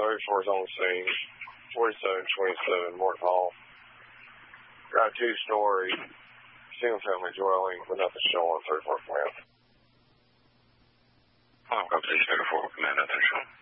34 is on the scene. 4727 Morton Hall. Got a 2-story single-family dwelling with nothing shown on 34 plan. Oh, okay, 34 command, nothing shown.